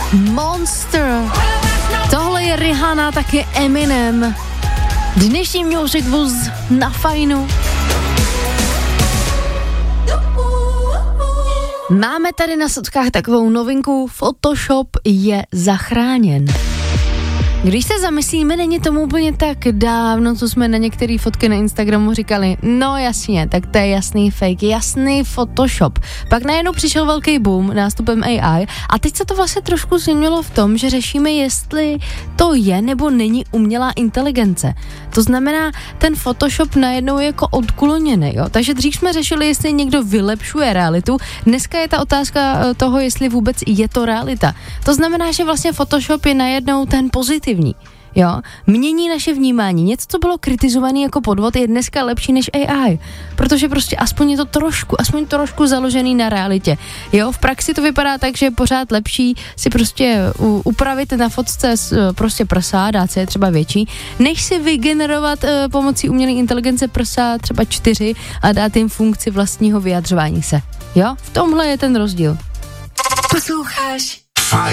Monster. Tohle je Rihanna, taky Eminem. Dnešní Music Buzz na Fajnu. Máme tady na sockách takovou novinku, Photoshop je zachráněn. Když se zamyslíme, není tomu úplně tak dávno, co jsme na některé fotky na Instagramu říkali, no jasně, tak to je jasný fake, jasný Photoshop. Pak najednou přišel velký boom nástupem AI a teď se to vlastně trošku změnilo v tom, že řešíme, jestli to je nebo není umělá inteligence. To znamená, ten Photoshop najednou je jako odkloněný, jo. Takže dřív jsme řešili, jestli někdo vylepšuje realitu, dneska je ta otázka toho, jestli vůbec je to realita. To znamená, že vlastně Photoshop je najednou ten pozitivní. Jo, mění naše vnímání. Něco, co bylo kritizované jako podvod, je dneska lepší než AI, protože prostě aspoň je to trošku založený na realitě. Jo, v praxi to vypadá tak, že je pořád lepší si prostě upravit na fotce prostě prsa, dát se je třeba větší, než si vygenerovat pomocí umělé inteligence prsa třeba 4 a dát jim funkci vlastního vyjadřování se. Jo, v tomhle je ten rozdíl. Posloucháš